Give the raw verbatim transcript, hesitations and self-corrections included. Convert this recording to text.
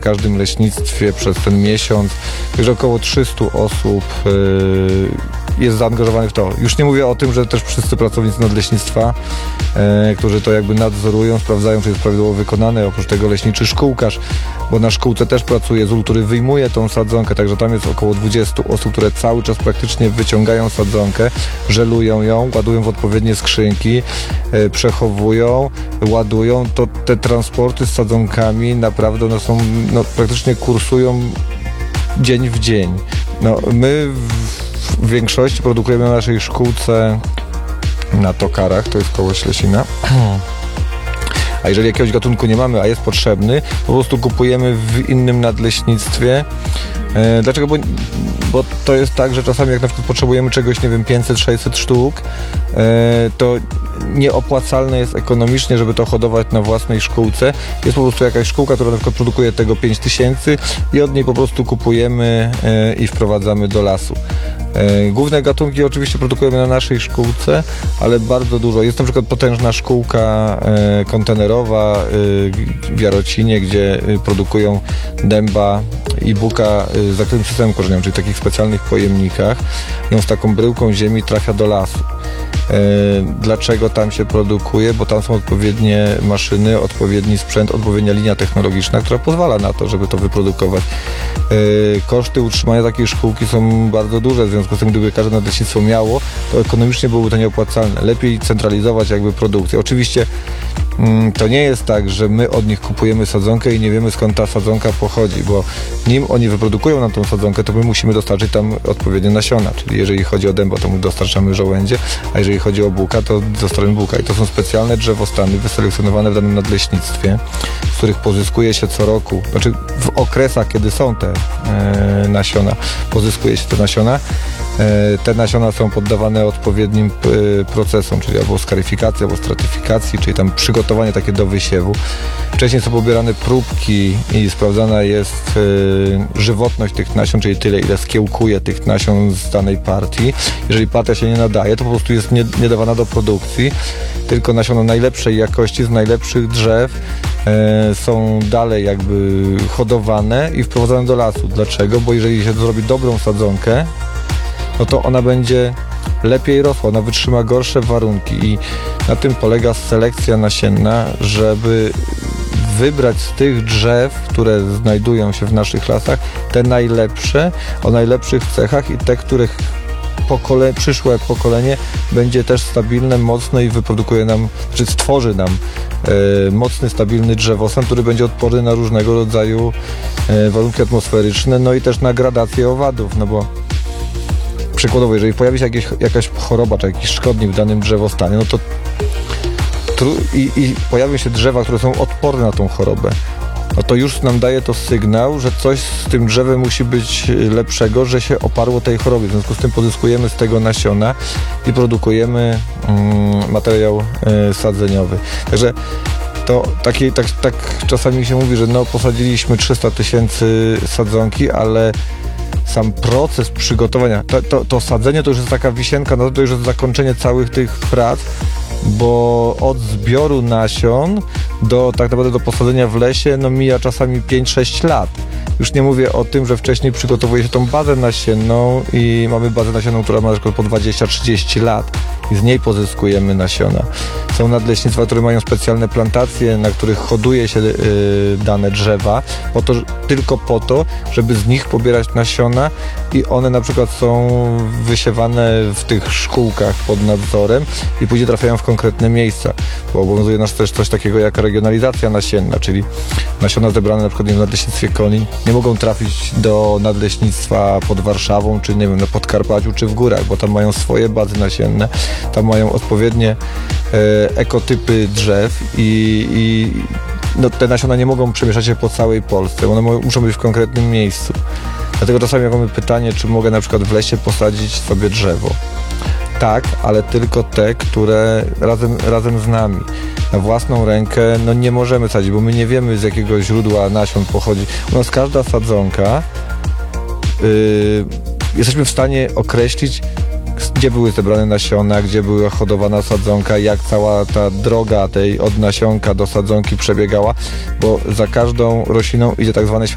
każdym leśnictwie przez ten miesiąc. Także około trzysta osób yy, jest zaangażowanych w to. Już nie mówię o tym, że też wszyscy pracownicy nadleśnictwa, yy, którzy to jakby nadzorują, sprawdzają, czy jest prawidłowo wykonane. Oprócz tego leśniczy szkółkarz, bo na szkółce też pracuje zul, który wyjmuje tą sadzonkę, także tam jest około dwadzieścia osób, które cały czas praktycznie wyciągają sadzonkę, żelują ją, ładują w odpowiednie skrzynki, yy, przechowują, ładują. To te transporty z sadzonkami naprawdę one są, no, praktycznie kursują dzień w dzień. No, my w, w większości produkujemy na naszej szkółce na tokarach, to jest koło Ślesina. A jeżeli jakiegoś gatunku nie mamy, a jest potrzebny, po prostu kupujemy w innym nadleśnictwie. E, dlaczego? Bo, bo to jest tak, że czasami jak na przykład potrzebujemy czegoś, nie wiem, pięćset sześćset sztuk, e, to nieopłacalne jest ekonomicznie, żeby to hodować na własnej szkółce. Jest po prostu jakaś szkółka, która na przykład produkuje tego pięć tysięcy i od niej po prostu kupujemy e, i wprowadzamy do lasu. E, główne gatunki oczywiście produkujemy na naszej szkółce, ale bardzo dużo. Jest na przykład potężna szkółka e, kontenerowa e, w Jarocinie, gdzie e, produkują dęba i buka e, z zakrytym systemem korzeniowym, czyli w takich specjalnych pojemnikach. Ją z taką bryłką ziemi trafia do lasu. E, dlaczego tam się produkuje? Bo tam są odpowiednie maszyny, odpowiedni sprzęt, odpowiednia linia technologiczna, która pozwala na to, żeby to wyprodukować. E, koszty utrzymania takiej szkółki są bardzo duże, w związku z tym, gdyby każde nadleśnictwo miało, to ekonomicznie byłoby to nieopłacalne. Lepiej centralizować jakby produkcję. Oczywiście mm, to nie jest tak, że my od nich kupujemy sadzonkę i nie wiemy, skąd ta sadzonka pochodzi, bo nim oni wyprodukują nam tą sadzonkę, to my musimy dostarczyć tam odpowiednie nasiona, czyli jeżeli chodzi o dęba, to my dostarczamy żołędzie, a jeżeli chodzi o buka, to dostarczamy buka. I to są specjalne drzewostany wyselekcjonowane w danym nadleśnictwie, z których pozyskuje się co roku, znaczy w okresach, kiedy są te e, nasiona, pozyskuje się te nasiona. Te nasiona są poddawane odpowiednim procesom, czyli albo skaryfikacji, albo stratyfikacji, czyli tam przygotowanie takie do wysiewu. Wcześniej są pobierane próbki i sprawdzana jest żywotność tych nasion, czyli tyle, ile skiełkuje tych nasion z danej partii. Jeżeli partia się nie nadaje, to po prostu jest nie, nie dawana do produkcji, tylko nasiona najlepszej jakości, z najlepszych drzew są dalej jakby hodowane i wprowadzane do lasu. Dlaczego? Bo jeżeli się zrobi dobrą sadzonkę, no to ona będzie lepiej rosła, ona wytrzyma gorsze warunki i na tym polega selekcja nasienna, żeby wybrać z tych drzew, które znajdują się w naszych lasach, te najlepsze, o najlepszych cechach i te, których pokole, przyszłe pokolenie będzie też stabilne, mocne i wyprodukuje nam, czy stworzy nam e, mocny, stabilny drzewostan, który będzie odporny na różnego rodzaju e, warunki atmosferyczne, no i też na gradację owadów, no bo przykładowo, jeżeli pojawi się jakieś, jakaś choroba, czy jakiś szkodnik w danym drzewostanie, no to tru, i, i pojawią się drzewa, które są odporne na tą chorobę, no to już nam daje to sygnał, że coś z tym drzewem musi być lepszego, że się oparło tej chorobie. W związku z tym pozyskujemy z tego nasiona i produkujemy mm, materiał y, sadzeniowy. Także to taki, tak, tak czasami się mówi, że no posadziliśmy trzysta tysięcy sadzonki, ale sam proces przygotowania, to, to, to sadzenie to już jest taka wisienka, no to już jest zakończenie całych tych prac, bo od zbioru nasion do tak naprawdę do posadzenia w lesie no mija czasami pięć sześć lat. Już nie mówię o tym, że wcześniej przygotowuje się tą bazę nasienną i mamy bazę nasionną, która ma na przykład po dwadzieścia trzydzieści lat i z niej pozyskujemy nasiona. Są nadleśnictwa, które mają specjalne plantacje, na których hoduje się yy, dane drzewa, po to, tylko po to, żeby z nich pobierać nasiona i one na przykład są wysiewane w tych szkółkach pod nadzorem i później trafiają w konkretne miejsca, bo obowiązuje nas też coś takiego jak regionalizacja nasienna, czyli nasiona zebrane na przykład w nadleśnictwie Konin nie mogą trafić do nadleśnictwa pod Warszawą, czy nie wiem, na Podkarpaciu, czy w górach, bo tam mają swoje bazy nasienne, tam mają odpowiednie e, ekotypy drzew i, i no, te nasiona nie mogą przemieszczać się po całej Polsce, one mo- muszą być w konkretnym miejscu. Dlatego czasami jak mamy pytanie, czy mogę na przykład w lesie posadzić sobie drzewo. Tak, ale tylko te, które razem, razem z nami. Na własną rękę no nie możemy sadzić, bo my nie wiemy, z jakiego źródła nasion pochodzi. U nas każda sadzonka yy, jesteśmy w stanie określić, gdzie były zebrane nasiona, gdzie była hodowana sadzonka, jak cała ta droga tej od nasionka do sadzonki przebiegała, bo za każdą rośliną idzie tak zwane